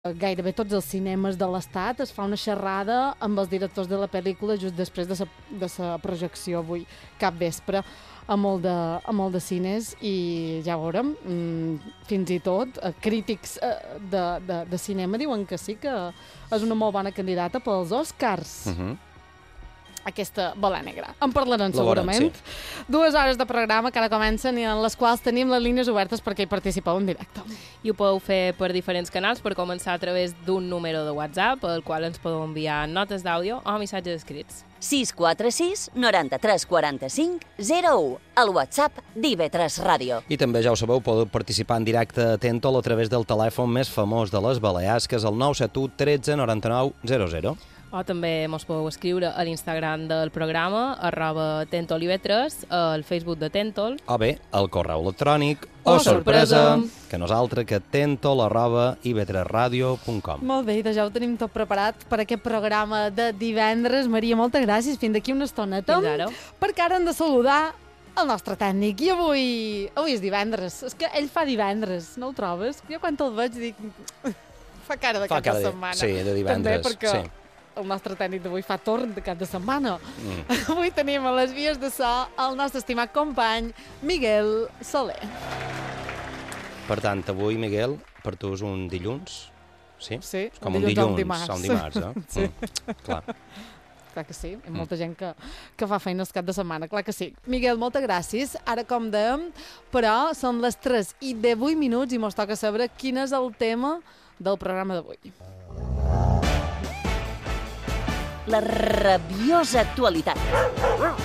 gairebé tots els cinemes de l'Estat es fa una xerrada amb els directors de la pel·lícula just després de la projecció avui cap vespre a molt de cines i ja veurem, fins i tot crítics de cinema diuen que sí que és una molt bona candidata pels Oscars. Aquesta bola negra. En parlarem segurament. Sí. 2 hores de programa que ara comencen i en les quals tenim les línies obertes perquè hi participeu en directe. I ho podeu fer per diferents canals, per començar a través d'un número de WhatsApp, al qual ens podeu enviar notes d'àudio o missatges escrits. 646 93 45 01, el WhatsApp d'IV3 Ràdio. I també, ja ho sabeu, podeu participar en directe a Tentol a través del telèfon més famós de les Balears, que és el 971 13 99 00. O també mos podeu escriure a l'Instagram del programa, @tentoliv3, al Facebook de Tentol. O bé, al correu electrònic, sorpresa, que nosaltres que tentol@iv3radio.com. Molt bé, ja ho tenim tot preparat per aquest programa de divendres. Maria, moltes gràcies. Fins d'aquí una estoneta. Fins ara. Perquè ara hem de saludar el nostre tècnic. I avui és divendres. És que ell fa divendres, no ho trobes? Jo quan te'l veig dic... fa cara de cap de setmana. Sí, de divendres. També perquè... Sí. El nostre tècnic d'avui fa torn de cap de setmana. Avui tenim a les vies de so el nostre estimat company Miguel Soler. Per tant, avui, Miguel, per tu és un dilluns? Sí? Sí, com un dilluns o un dimarts. Un dimarts, Sí. Clar. Clar que sí, hi ha molta gent que fa feina el cap de setmana, clar que sí. Miguel, moltes gràcies. Ara, com dèiem, però són les 3:08 i mos toca saber quin és el tema del programa d'avui. La rabiosa actualitat.